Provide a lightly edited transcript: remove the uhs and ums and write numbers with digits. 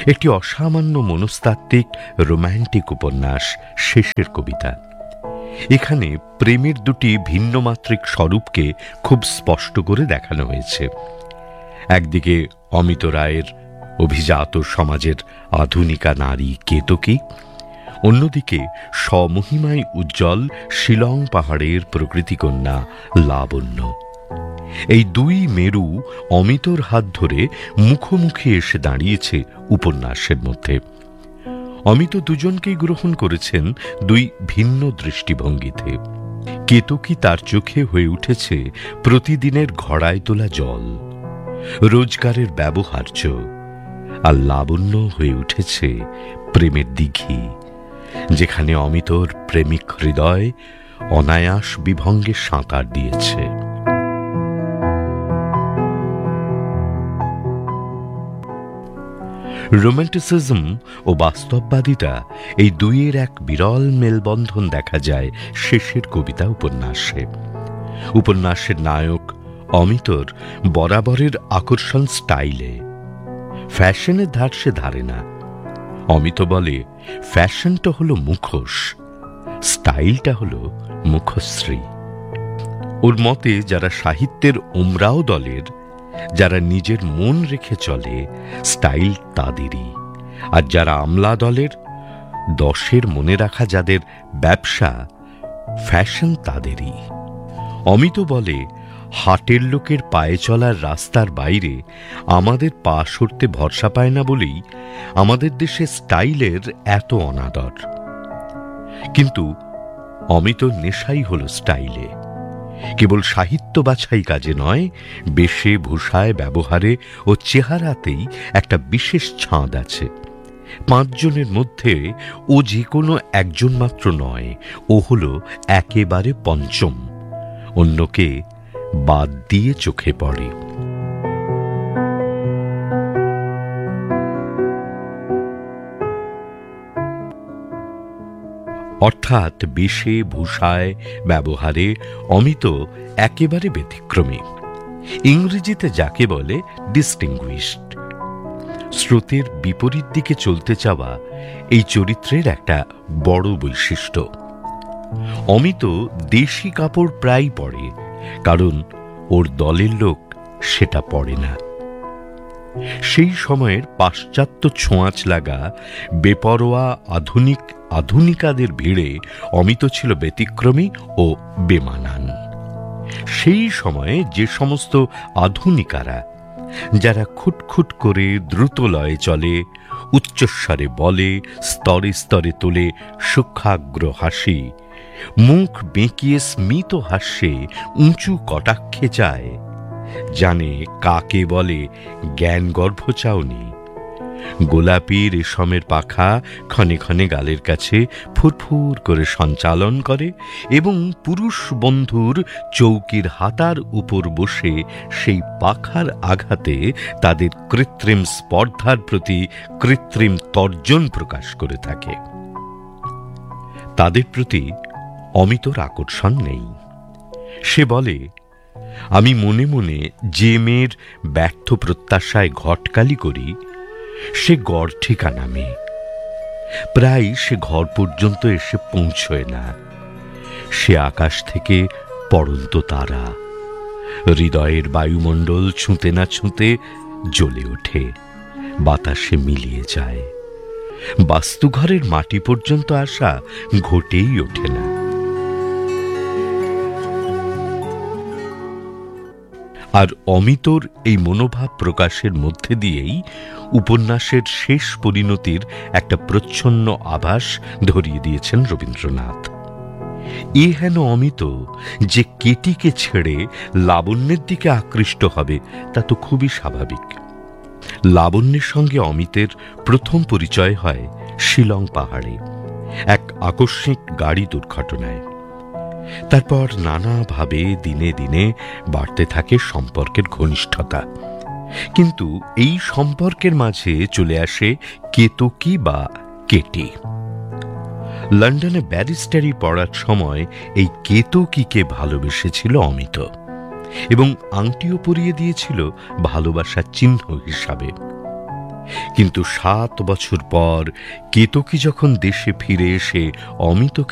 একটি অসামান্য মনস্তাত্ত্বিক রোম্যান্টিক উপন্যাস শেষের কবিতা। এখানে প্রেমের দুটি ভিন্নমাত্রিক স্বরূপকে খুব স্পষ্ট করে দেখানো হয়েছে। একদিকে অমিত রায়ের অভিজাত সমাজের আধুনিকা নারী কেতকী, অন্যদিকে স্বমহিমায় উজ্জ্বল শিলং পাহাড়ের প্রকৃতিকন্যা লাবণ্য। এই দুই মেরু অমিতর হাত ধরে মুখোমুখি এসে দাঁড়িয়েছে উপন্যাসের মধ্যে। অমিত দুজনকেই গ্রহণ করেছেন দুই ভিন্ন দৃষ্টিভঙ্গিতে। কেতকী তার চোখে হয়ে উঠেছে প্রতিদিনের ঘড়ায় তোলা জল, রোজগারের ব্যবহার্য, আর লাবণ্য হয়ে উঠেছে প্রেমের দিঘি, যেখানে অমিতর প্রেমিক হৃদয় অনায়াস বিভঙ্গে সাঁতার দিয়েছে। রোম্যান্টিসিজম ও বাস্তববাদিতা, এই দুইয়ের এক বিরল মেলবন্ধন দেখা যায় শেষের কবিতা উপন্যাসে। উপন্যাসের নায়ক অমিতর বরাবরের আকর্ষণ স্টাইলে। ফ্যাশনের ধার সে ধারে না। অমিত বলে, ফ্যাশনটা হলো মুখোশ, স্টাইলটা হলো মুখশ্রী। ওর মতে যারা সাহিত্যের ওমরাও দলের, যারা নিজের মন রেখে চলে, স্টাইল তাদেরই। আর যারা আমলা দলের, দশের মনে রাখা যাদের ব্যবসা, ফ্যাশন তাদেরই। অমিত বলে, হাটের লোকের পায়ে চলার রাস্তার বাইরে আমাদের পা সরতে ভরসা পায় না বলেই আমাদের দেশে স্টাইলের এত অনাদর। কিন্তু অমিতর নেশাই হলো স্টাইলে। কেবল সাহিত্য বাছাই কাজে নয়, বেশে ভূষায়, ব্যবহারে ও চেহারাতেই একটা বিশেষ ছাঁদ আছে। পাঁচজনের মধ্যে ও যে কোনো একজন মাত্র নয়, ও হলো একেবারে পঞ্চম, অন্যকে বাদ দিয়ে চোখে পড়ে। অর্থাৎ বেশে ভূষায়, ব্যবহারে অমিত একেবারে ব্যতিক্রমী। ইংরেজিতে যাকে বলে ডিস্টিংগুইশড। স্রোতের বিপরীত দিকে চলতে চাওয়া এই চরিত্রের একটা বড় বৈশিষ্ট্য। অমিত দেশি কাপড় প্রায় পরে, কারণ ওর দলের লোক সেটা পরে না। সেই সময়ের পাশ্চাত্য ছোঁয়াচ লাগা বেপরোয়া আধুনিকাদের ভিড়ে অমিত ছিল ব্যতিক্রমী ও বেমানান। সেই সময়ে যে সমস্ত আধুনিকারা, যারা খুটখুট করে দ্রুত লয়ে চলে, উচ্চস্বরে বলে, স্তরে স্তরে তোলে সূক্ষ্মাগ্র হাসি, মুখ বেঁকিয়ে স্মিত হাস্যে উঁচু কটাক্ষে যায়, জানে কাকে বলে জ্ঞান গর্ভ চাউনি। গোলাপি রেশমের পাখা ক্ষণে ক্ষণে গালের কাছে ফুরফুর করে সঞ্চালন করে এবং পুরুষ বন্ধুর চৌকির হাতার উপর বসে সেই পাখার আঘাতে তাদের কৃত্রিম স্পর্ধার প্রতি কৃত্রিম তর্জন প্রকাশ করে থাকে। তাদের প্রতি অমিতর আকর্ষণ নেই। সে বলে, আমি মনে মনে যে মেয়ের ব্যর্থ প্রত্যাশায় ঘটকালি করি, সে গড় ঠিকানা মেয়ে। প্রায় সে ঘর পর্যন্ত এসে পৌঁছয় না। সে আকাশ থেকে পড়ন্ত তারা, হৃদয়ের বায়ুমণ্ডল ছুঁতে না ছুঁতে জ্বলে ওঠে, বাতাসে মিলিয়ে যায়। বাস্তুঘরের মাটি পর্যন্ত আসা ঘটেই ওঠে না। আর অমিতর এই মনোভাব প্রকাশের মধ্যে দিয়েই উপন্যাসের শেষ পরিণতির একটা প্রচ্ছন্ন আভাস ধরিয়ে দিয়েছেন রবীন্দ্রনাথ। এ হেন অমিত যে কেটিকে ছেড়ে লাবণ্যের দিকে আকৃষ্ট হবে, তা তো খুবই স্বাভাবিক। লাবণ্যের সঙ্গে অমিতের প্রথম পরিচয় হয় শিলং পাহাড়ে এক আকস্মিক গাড়ি দুর্ঘটনায়। তারপর নানাভাবে দিনে দিনে বাড়তে থাকে সম্পর্কের ঘনিষ্ঠতা। কিন্তু এই সম্পর্কের মাঝে চলে আসে কেতকী বা কেটি। লন্ডনে ব্যারিস্টারি পড়ার সময় এই কেতকীকে ভালোবেসেছিল অমিত এবং আংটিও পরিয়ে দিয়েছিল ভালোবাসার চিহ্ন হিসাবে। কিন্তু ৭ বছর পর কেতকী যখন দেশে ফিরে এসে অমিতকে